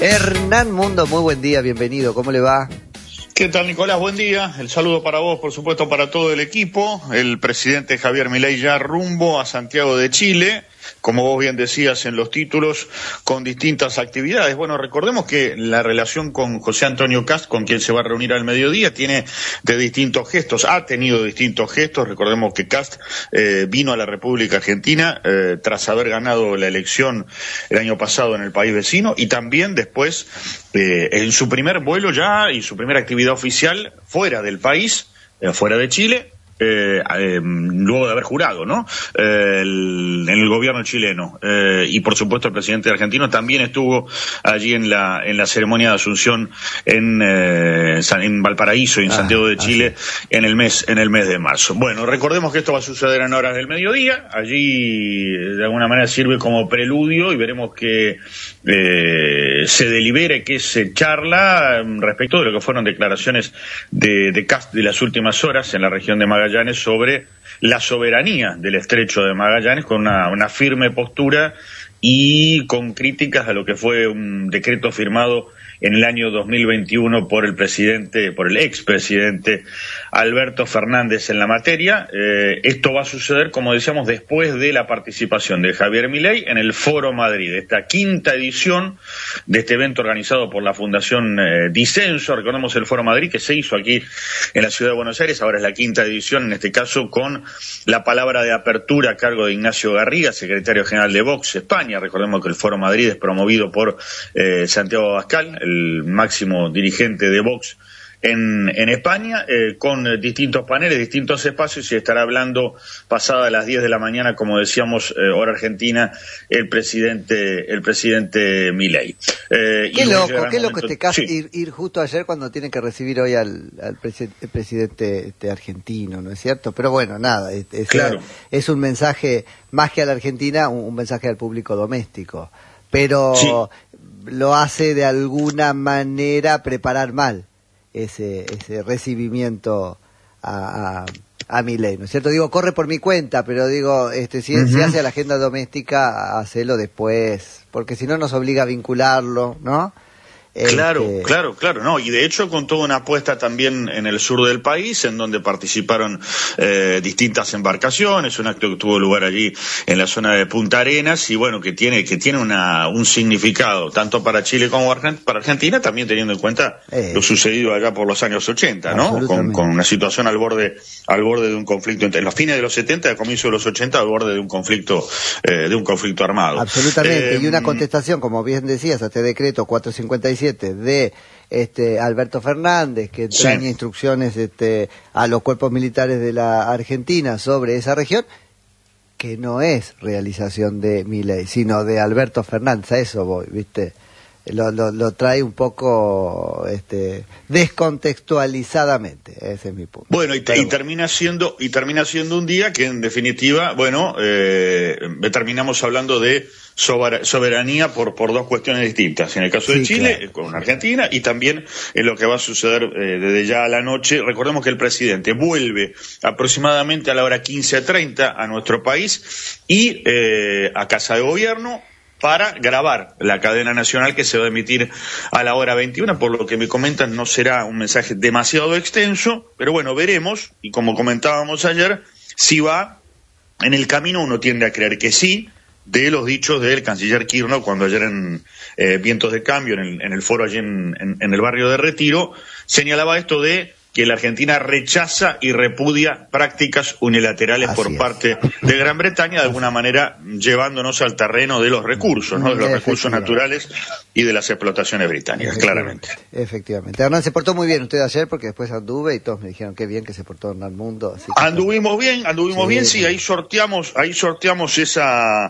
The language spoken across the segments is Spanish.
Hernán Mundo, muy buen día, bienvenido, ¿cómo le va? ¿Qué tal, Nicolás? Buen día. El saludo para vos, por supuesto, para todo el equipo. El presidente Javier Milei ya rumbo a Santiago de Chile, como vos bien decías en los títulos, con distintas actividades. Bueno, recordemos que la relación con José Antonio Kast, con quien se va a reunir al mediodía, tiene de distintos gestos, ha tenido distintos gestos. Recordemos que Kast vino a la República Argentina tras haber ganado la elección el año pasado en el país vecino, y también después en su primer vuelo ya y su primera actividad oficial fuera del país, fuera de Chile, luego de haber jurado, ¿no? En el gobierno chileno, y por supuesto el presidente argentino también estuvo allí en la ceremonia de Asunción en Valparaíso y en Santiago de Chile en el mes de marzo. Bueno, recordemos que esto va a suceder en horas del mediodía. Allí de alguna manera sirve como preludio y veremos que se delibere, que se charla respecto de lo que fueron declaraciones de Kast de las últimas horas en la región de Magallanes sobre la soberanía del estrecho de Magallanes, con una firme postura y con críticas a lo que fue un decreto firmado en el año 2021 por el expresidente Alberto Fernández en la materia. Esto va a suceder, como decíamos, después de la participación de Javier Milei en el Foro Madrid, esta quinta edición de este evento organizado por la Fundación Disenso. Recordemos el Foro Madrid, que se hizo aquí en la ciudad de Buenos Aires, ahora es la quinta edición, en este caso con la palabra de apertura a cargo de Ignacio Garriga, secretario general de Vox España. Recordemos que el Foro Madrid es promovido por Santiago Abascal, el máximo dirigente de Vox en España, con distintos paneles, distintos espacios, y estará hablando pasada las 10 de la mañana, como decíamos, hora argentina, el presidente Milei. Qué loco este caso, sí. ir justo ayer cuando tienen que recibir hoy al presidente argentino, ¿no es cierto? Pero bueno, nada, claro. Es un mensaje, más que a la Argentina, un mensaje al público doméstico, pero sí, lo hace de alguna manera preparar mal ese recibimiento a Milei, ¿no es cierto? Digo, corre por mi cuenta, pero digo, si hace a la agenda doméstica, hacelo después, porque si no nos obliga a vincularlo, ¿no? Claro, no, y de hecho con toda una apuesta también en el sur del país, en donde participaron distintas embarcaciones, un acto que tuvo lugar allí en la zona de Punta Arenas, y bueno, que tiene un significado tanto para Chile como para Argentina, también teniendo en cuenta lo sucedido allá por los años 80, ¿no? Con una situación al borde de un conflicto en los fines de los 70 y al comienzo de los 80, al borde de un conflicto armado. Absolutamente, y una contestación, como bien decías, a este decreto 457 de Alberto Fernández, que entraña instrucciones a los cuerpos militares de la Argentina sobre esa región, que no es realización de Milei, sino de Alberto Fernández. A eso voy, ¿viste? Lo trae un poco descontextualizadamente, ese es mi punto. Bueno, y termina siendo un día que en definitiva, bueno, terminamos hablando de soberanía por dos cuestiones distintas. En el caso de Chile, claro, con Argentina, y también en lo que va a suceder desde ya a la noche. Recordemos que el presidente vuelve aproximadamente a la hora 15:30 a nuestro país y a Casa de Gobierno para grabar la cadena nacional que se va a emitir a la hora 21, por lo que me comentan no será un mensaje demasiado extenso, pero bueno, veremos, y como comentábamos ayer, si va en el camino. Uno tiende a creer que sí, de los dichos del canciller Kirchner cuando ayer en Vientos de Cambio, en el foro allí en el barrio de Retiro, señalaba esto de que la Argentina rechaza y repudia prácticas unilaterales por parte de Gran Bretaña, de alguna manera llevándonos al terreno de los recursos, ¿no? De los recursos naturales y de las explotaciones británicas, claramente. Efectivamente. Hernán, se portó muy bien usted ayer, porque después anduve y todos me dijeron qué bien que se portó Hernán Mundo. Así que anduvimos bien, ahí sorteamos esa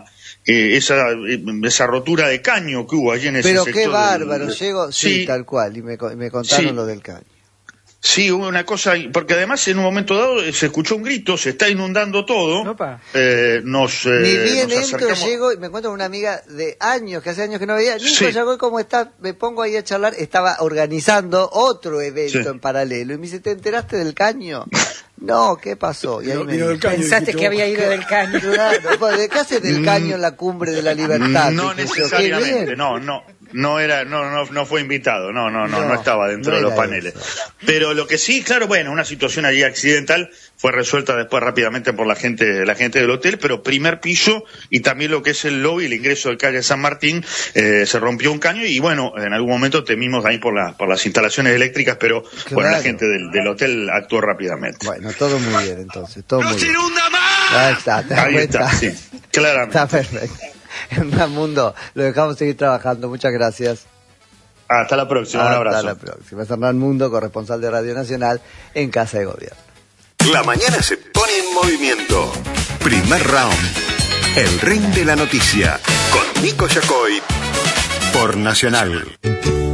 rotura de caño que hubo allí en ese sector. Pero qué bárbaro, llegó, tal cual, y me contaron lo del caño. Sí, hubo una cosa, porque además en un momento dado se escuchó un grito, se está inundando todo. Ni bien entro, llego y me encuentro con una amiga de años, que hace años que no veía. Nico, ya voy, ¿cómo estás? Me pongo ahí a charlar. Estaba organizando otro evento en paralelo y me dice, ¿te enteraste del caño? No, ¿qué pasó? Y ahí me dijo, pensaste que había ido del caño. Claro, ¿qué haces del caño en la cumbre de la libertad? No necesariamente, no no fue invitado, no estaba dentro de los paneles. Pero lo que sí, claro, bueno, una situación allí accidental fue resuelta después rápidamente por la gente del hotel, pero primer piso y también lo que es el lobby, el ingreso de calle San Martín, se rompió un caño y bueno, en algún momento temimos ahí por las instalaciones eléctricas, pero bueno, la gente del hotel actuó rápidamente. Bueno, todo muy bien entonces, todo muy bien. Ahí está, sí, claramente. Está perfecto. Hernán Mundo, lo dejamos seguir trabajando, muchas gracias. Hasta la próxima, un abrazo. Hasta la próxima. Es Hernán Mundo, corresponsal de Radio Nacional en Casa de Gobierno. La mañana se pone en movimiento. Primer round. El ring de la noticia. Con Nico Yacoy. Por Nacional.